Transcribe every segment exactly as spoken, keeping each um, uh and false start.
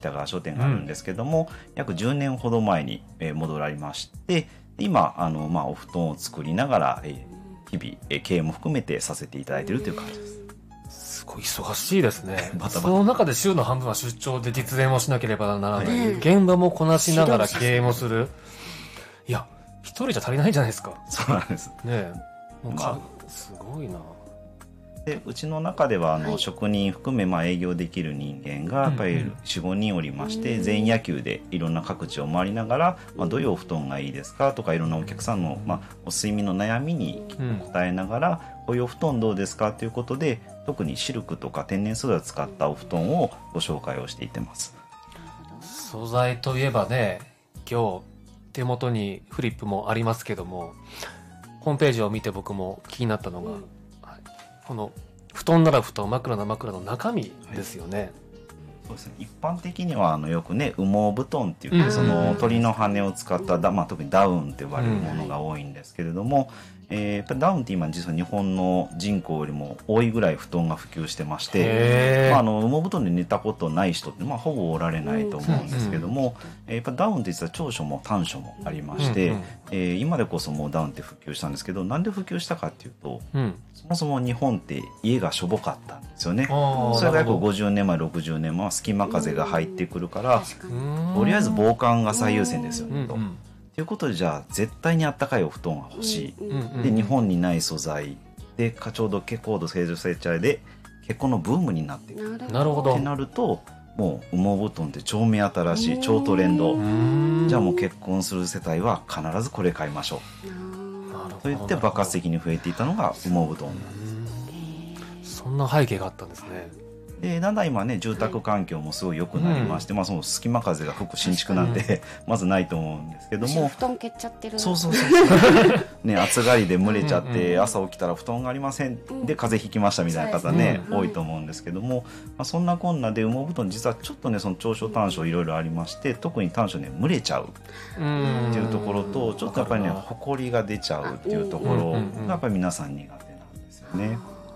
北川商店があるんですけども、うん、約じゅうねんほど前に戻られまして、今あの、まあ、お布団を作りながら日々経営も含めてさせていただいているという感じです。 すごい忙しいですね。バタバタその中で週の半分は出張で実演をしなければならない、はい、現場もこなしながら経営もする。いや一人じゃ足りないじゃないですか。 そうなんですね。もうか、まあ、すごいな。 でうちの中ではあの、はい、職人含めまあ営業できる人間がやっぱり よん,ご 人おりまして、うんうん、全員野球でいろんな各地を回りながら、まあ、どういうお布団がいいですかとかいろんなお客さんの、まあ、お睡眠の悩みに答えながら、うん、こういうお布団どうですかということで特にシルクとか天然素材を使ったお布団をご紹介をしていってます。 素材といえばね、今日手元にフリップもありますけども、ホームページを見て僕も気になったのが、うんはい、この布団なら布団枕なら枕の中身ですよね、はい、 そうですね。一般的にはあのよくね羽毛布団っていう、うん、その鳥の羽を使っただ、まあ、特にダウンって呼ばれるものが多いんですけれども、うんえー、やっぱりダウンって今実は日本の人口よりも多いぐらい布団が普及してまして、まあ、あの羽毛布団で寝たことない人って、まあ、ほぼおられないと思うんですけども、うん、やっぱダウンって実は長所も短所もありまして、うんうんえー、今でこそもうダウンって普及したんですけど、なんで普及したかっていうと、うん、そもそも日本って家がしょぼかったんですよね。それが約ごじゅうねんまえろくじゅうねんまえは隙間風が入ってくるから、とりあえず防寒が最優先ですよねと。ということでじゃあ絶対にあったかいお布団が欲しい、うんうん、で日本にない素材でちょうど高度成長成長で結婚のブームになっていく。 なるほど。 ってなるともう羽毛布団って超目新しい超トレンド、じゃあもう結婚する世帯は必ずこれ買いましょうと言って爆発的に増えていたのが羽毛布団なんです。 そんな背景があったんですね。 でだんだん今ね住宅環境もすごい良くなりまして、うんまあ、その隙間風が吹く新築なんてまずないと思うんですけども、 布団蹴っちゃってる。 そうそうそうそうね、暑がりで蒸れちゃって朝起きたら布団がありませんで風邪ひきましたみたいな方ね、うん、多いと思うんですけども、まあ、そんなこんなで羽毛布団実はちょっとねその長所短所いろいろありまして、特に短所ね蒸れちゃうっていうところと、ちょっとやっぱりねほこりが出ちゃうっていうところがやっぱり皆さん苦手なんですよね。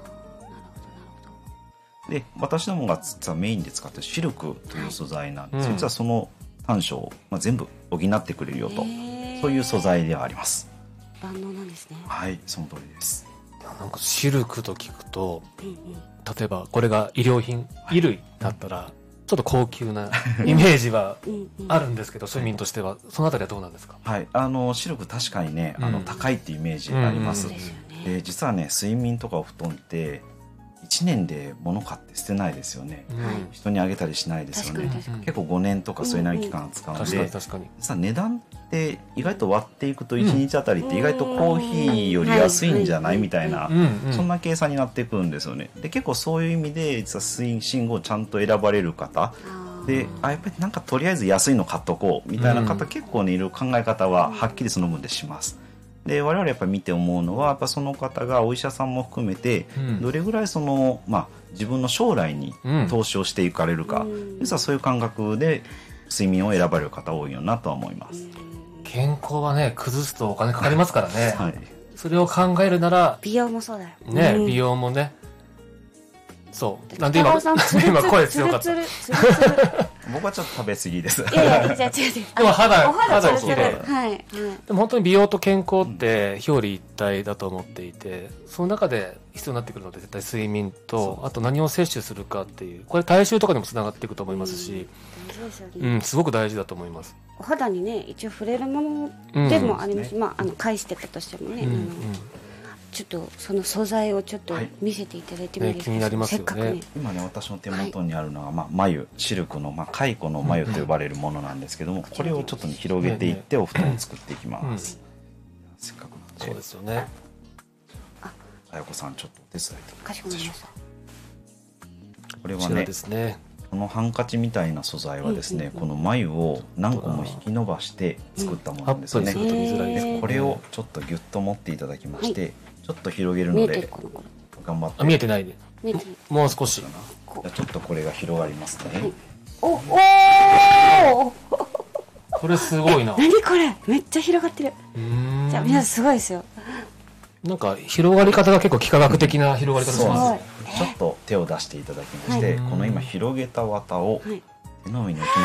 で私どもが実はメインで使っているシルクという素材なんです、はい、実はその短所を、まあ、全部補ってくれるよと、そういう素材ではあります。 万能なんですね。 はい、その通りです。 なんかシルクと聞くと、うんうん、例えばこれが衣料品、衣類だったらちょっと高級なイメージはあるんですけど、睡眠としてはそのあたりはどうなんですか？ はい、あのシルク確かにね、あの高いっていうイメージあります、うんうんうん、で実はね睡眠とかお布団っていちねんで物買って捨てないですよね、うん、人にあげたりしないですよね。結構ごねんとかそれなりの期間使うんで、うんうん、確かに確かに値段って意外と割っていくといちにちあたりって意外とコーヒーより安いんじゃないみたいな、そんな計算になってくるんですよね。で結構そういう意味で実は睡眠をちゃんと選ばれる方で、あやっぱりなんかとりあえず安いの買っとこうみたいな方、うん、結構ねいろいろ考え方ははっきりその分でします。で我々やっぱり見て思うのはやっぱその方がお医者さんも含めてどれぐらいその、まあ、自分の将来に投資をしていかれるか、うん、実はそういう感覚で睡眠を選ばれる方多いよなとは思います。 健康はね崩すとお金かかりますからね、 はい、 それを考えるなら美容もそうだよね、うん、美容もねそうなんで今今声強かった。 僕はちょっと食べ過ぎです。 いやいや、じゃあ違う違う。 でも肌、 肌が綺麗。 はい。 でも本当に美容と健康って表裏一体だと思っていて、その中で必要になってくるので絶対睡眠と、あと何を摂取するかっていう、これ体臭とかにもつながっていくと思いますし、うん、すごく大事だと思います。 お肌にね、一応触れるものでもありますし、まああの返してたとしてもね。ちょっとその素材をちょっと見せていただいてもいいですか？ はいね、気になりますよね。せっかくね今ね私の手元にあるのは、はいまあ、眉シルクの、まあ、蚕の眉と呼ばれるものなんですけども、うん、これをちょっと、ね、広げていってお布団を作っていきます、うん、せっかくなんでそうですよね。 あやこさんちょっとお手伝いいただけますでしょうか？ かしこまりました。 これはねですねこのハンカチみたいな素材はですね、うんうんうん、この眉を何個も引き伸ばして作ったものなんですよね、うん、でこれをちょっとギュッと持っていただきまして、はいちょっと広げるので頑張って。 見えてないで。もう少し。じゃちょっとこれが広がりますね。はい、 おおこれすごいな。 何これめっちゃ広がってる。じゃあ皆さんすごいですよ。 なんか広がり方が結構幾何学的な広がり方します。 ちょっと手を出していただきまして、はい、この今広げた綿を絵の上に置き